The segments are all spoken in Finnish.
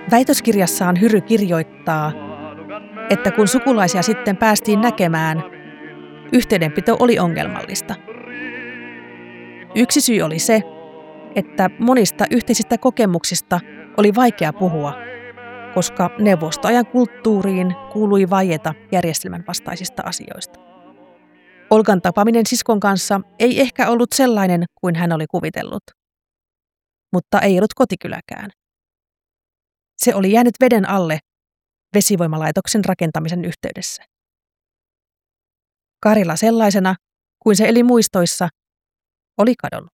Väitöskirjassaan Hyry kirjoittaa, että kun sukulaisia sitten päästiin näkemään, yhteydenpito oli ongelmallista. Yksi syy oli se, että monista yhteisistä kokemuksista oli vaikea puhua, koska neuvostoajan kulttuuriin kuului vaieta järjestelmän vastaisista asioista. Olgan tapaaminen siskon kanssa ei ehkä ollut sellainen kuin hän oli kuvitellut, mutta ei ollut kotikyläkään. Se oli jäänyt veden alle vesivoimalaitoksen rakentamisen yhteydessä. Karjala sellaisena, kuin se eli muistoissa, oli kadonnut.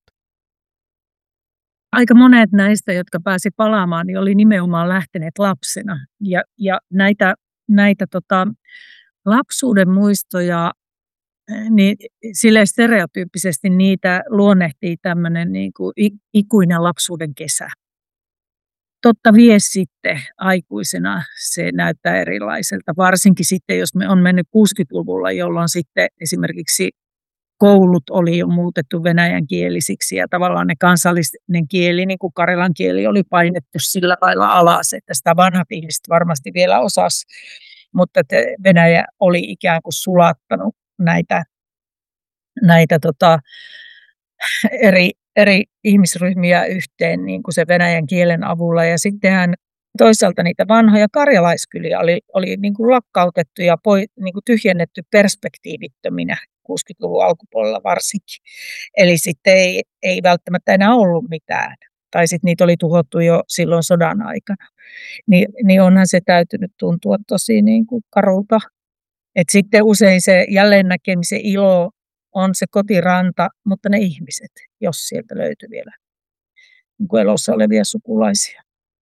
Aika monet näistä, jotka pääsi palaamaan, niin oli nimenomaan lähteneet lapsena. Ja näitä lapsuuden muistoja, niin sille stereotyyppisesti niitä luonnehtii tämmöinen niin kuin ikuinen lapsuuden kesä. Totta vie sitten aikuisena se näyttää erilaiselta, varsinkin sitten jos me on mennyt 60-luvulla, jolloin sitten esimerkiksi koulut oli jo muutettu venäjänkielisiksi ja tavallaan ne kansallinen kieli, niin kuin karjalan kieli, oli painettu sillä lailla alas, että sitä vanhat ihmiset varmasti vielä osasi, mutta että Venäjä oli ikään kuin sulattanut näitä eri ihmisryhmiä yhteen niin kuin se venäjän kielen avulla. Ja sittenhän toisaalta niitä vanhoja karjalaiskyliä oli niin kuin lakkautettu ja niin kuin tyhjennetty perspektiivittöminä 60-luvun alkupuolella varsinkin. Eli sitten ei välttämättä enää ollut mitään. Tai sitten niitä oli tuhottu jo silloin sodan aikana. Niin onhan se täytynyt tuntua tosi niin kuin karulta. Et sitten usein se jälleen näkemisen ilo on se kotiranta, mutta ne ihmiset, jos sieltä löytyy vielä niin kuin elossa olevia sukulaisia.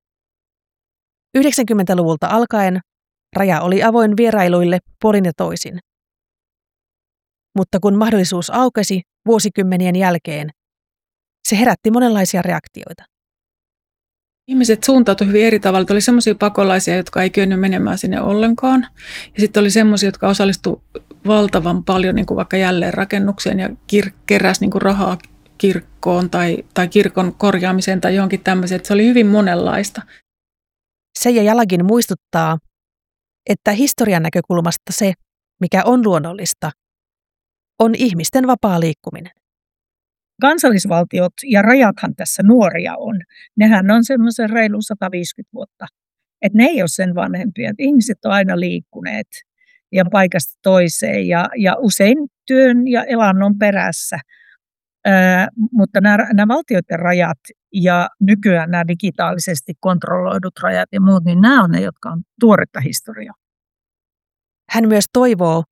90-luvulta alkaen raja oli avoin vierailuille puolin ja toisin. Mutta kun mahdollisuus aukesi vuosikymmenien jälkeen, se herätti monenlaisia reaktioita. Ihmiset suuntautuivat hyvin eri tavalla. Oli sellaisia pakolaisia, jotka ei kyennyt menemään sinne ollenkaan. Ja sitten oli sellaisia, jotka osallistuivat valtavan paljon niin kuin vaikka jälleenrakennukseen ja keräsi niin kuin rahaa kirkkoon tai kirkon korjaamiseen tai johonkin tämmöiseen. Että se oli hyvin monenlaista. Seija Jalagin muistuttaa, että historian näkökulmasta se, mikä on luonnollista, on ihmisten vapaa liikkuminen. Kansallisvaltiot ja rajathan tässä nuoria on. Nehän on semmoisen reilu 150 vuotta. Että ne ei ole sen vanhempia. Et ihmiset on aina liikkuneet ja paikasta toiseen ja usein työn ja elannon perässä. Mutta nämä valtioiden rajat ja nykyään nämä digitaalisesti kontrolloidut rajat ja muut, niin nämä on ne, jotka on tuoretta historiaa. Hän myös toivoo,